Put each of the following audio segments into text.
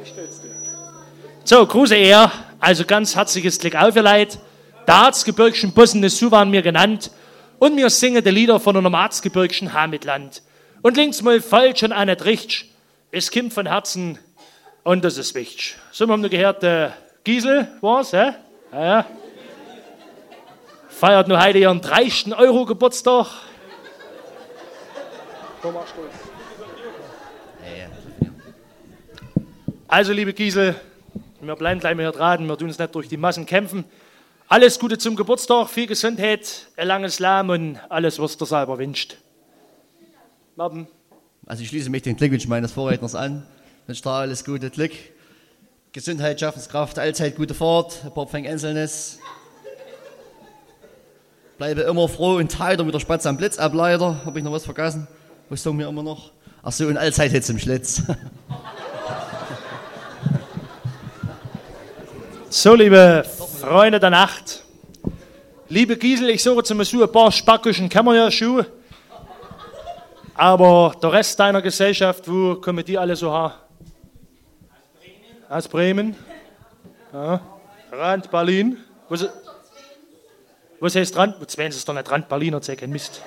So, Grüße er, also ganz herzliches Glück auf, ihr Leid. Der Erzgebirgschen Bussen ist so waren mir genannt. Und wir singen die Lieder von einem Erzgebirgschen Heimatland. Und links mal falsch und auch nicht richtig. Es kommt von Herzen und das ist wichtig. So, wir haben nur gehört, Giesel war's, hä? Ja. Feiert nur heute ihren 30. Euro-Geburtstag. Also, liebe Giesel, wir bleiben gleich mal hier dran, wir tun uns nicht durch die Massen kämpfen. Alles Gute zum Geburtstag, viel Gesundheit, ein langes Leben und alles, was du selber wünscht. Martin. Also ich schließe mich den Glückwünschen meines Vorredners an. Ich wünsche dir alles Gute, Glück, Gesundheit, Schaffenskraft, allzeit gute Fahrt, ein paar Pfennig Einzelnes. Bleibe immer froh und heiter wie der Spatz am Blitzableiter. Habe ich noch was vergessen? Was sagen wir immer noch? Ach so, und allzeit Hitz im Schlitz. So, liebe Freunde der Nacht, liebe Giesel, ich suche zum Besuch ein paar Spackischen Kämmerjahr-Schuhe, aber der Rest deiner Gesellschaft, wo kommen die alle so her? Aus Bremen? Ja. Rand Berlin? Was heißt Rand? Jetzt werden sie es doch nicht Rand Berlin, erzähl kein Mist.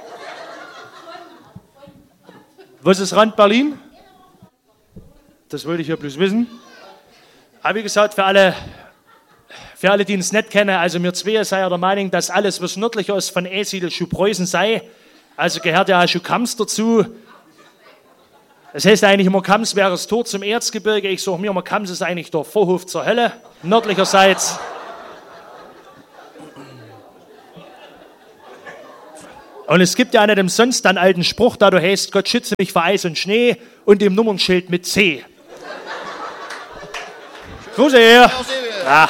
Was ist Rand Berlin? Das wollte ich ja bloß wissen. Aber wie gesagt, für alle, die es nicht kennen, also wir zwei seien ja der Meinung, dass alles, was nördlicher ist von Esiedel, schon Preußen sei. Also gehört ja auch schon Kams dazu. Das heißt eigentlich immer, Kams wäre das Tor zum Erzgebirge. Ich sage mir immer, Kams ist eigentlich der Vorhof zur Hölle, nördlicherseits. Und es gibt ja nicht umsonst einen alten Spruch, da du heißt, Gott schütze mich vor Eis und Schnee und dem Nummernschild mit C. Grüße her. Ja.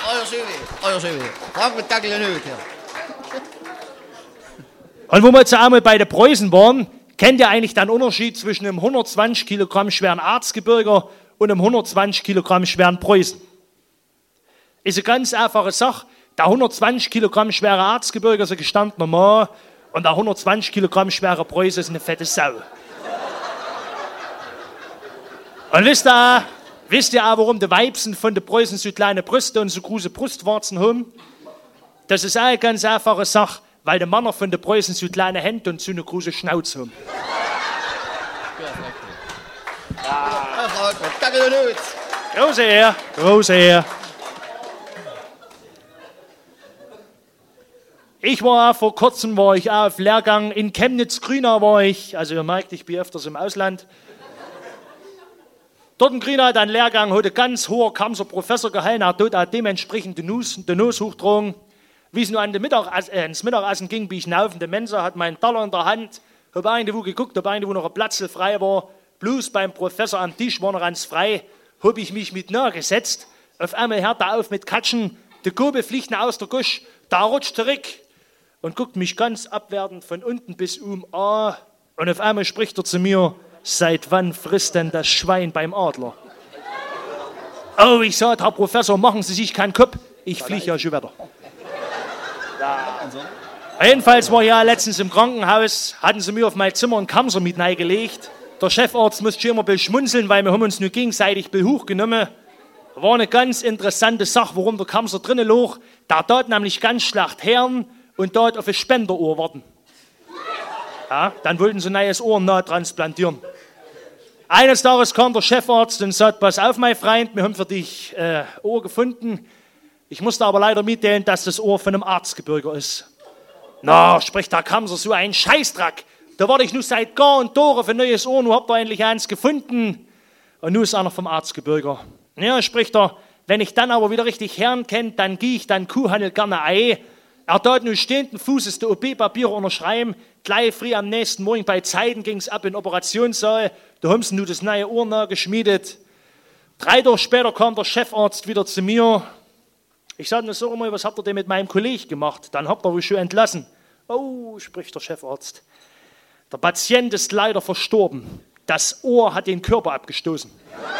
Und wo wir jetzt einmal bei den Preußen waren, kennt ihr eigentlich den Unterschied zwischen einem 120 Kilogramm schweren Erzgebirger und einem 120 Kilogramm schweren Preußen? Ist eine ganz einfache Sache. Der 120 Kilogramm schwere Erzgebirger ist ein gestandener Mann und der 120 Kilogramm schwere Preuße ist eine fette Sau. Und wisst ihr auch, warum die Weibsen von den Preußen so kleine Brüste und so große Brustwarzen haben? Das ist auch eine ganz einfache Sache, weil die Männer von den Preußen so kleine Hände und so eine große Schnauze haben. Große Ehre, große Ehre. Vor kurzem war ich auch auf Lehrgang in Chemnitz-Grünau also ihr merkt, ich bin öfters im Ausland. Dort in Grünau hat ein Lehrgang, hat ein ganz hoher Kamser Professor gehalten, er hat dort auch dementsprechend den Nose hochgetragen. Wie es nur ins Mittagessen ging, bin ich hinauf in der Mensa, hat meinen Teller in der Hand, habe irgendwo geguckt, ob irgendwo noch ein Platz frei war. Bloß beim Professor am Tisch war noch ganz frei, habe ich mich mit nahe gesetzt. Auf einmal hört er auf mit Katschen, die Gurbe fliegt aus der Gusch, da rutscht zurück und guckt mich ganz abwertend von unten bis an. Und auf einmal spricht er zu mir, seit wann frisst denn das Schwein beim Adler? Oh, ich sagte, Herr Professor, machen Sie sich keinen Kopf, ich fliege ja schon wieder. Jedenfalls war ich ja letztens im Krankenhaus, hatten sie mir auf mein Zimmer einen Kamser mit reingelegt. Der Chefarzt musste schon immer ein bisschen schmunzeln, weil wir haben uns nur gegenseitig hochgenommen. War eine ganz interessante Sache, warum der Kamser drinnen lag. Der dort nämlich ganz schlecht hören und dort auf ein Spenderohr warten. Ja, dann wollten sie ein neues Ohr transplantieren. Eines Tages kam der Chefarzt und sagte, pass auf, mein Freund, wir haben für dich Ohr gefunden. Ich musste aber leider mitteilen, dass das Ohr von einem Erzgebirger ist. Na, spricht der Kamser, so ein Scheißdreck. Da warte ich nur seit Jahr und Tore für ein neues Ohr, nun habt ihr endlich eins gefunden. Und nun ist einer vom Erzgebirger. Ja, spricht er, wenn ich dann aber wieder richtig Herrn kenne, dann gehe ich dann Kuhhandel gerne ein. Er dort nun stehenden Fußes der OP-Papiere unterschreiben. Gleich früh am nächsten Morgen bei Zeiten ging es ab in den Operationssaal. Da haben sie nun das neue Ohr nachgeschmiedet. 3 Tage später kam der Chefarzt wieder zu mir. Ich sagte, sag mal, was habt ihr denn mit meinem Kollegen gemacht? Dann habt ihr wohl schon entlassen. Oh, spricht der Chefarzt. Der Patient ist leider verstorben. Das Ohr hat den Körper abgestoßen.